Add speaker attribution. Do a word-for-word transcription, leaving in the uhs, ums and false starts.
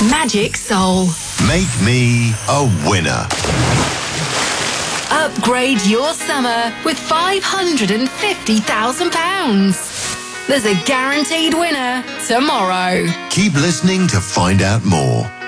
Speaker 1: Magic Soul.
Speaker 2: Make me a winner.
Speaker 1: Upgrade your summer with five hundred fifty thousand pounds. There's a guaranteed winner tomorrow.
Speaker 2: Keep listening to find out more.